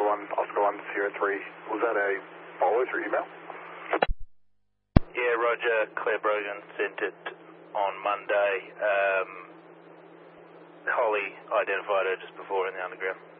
Oscar 1, Sierra 3. Was that a follow through email? Yeah, Roger. Claire Brogan sent it on Monday. Holly identified her just before in the underground.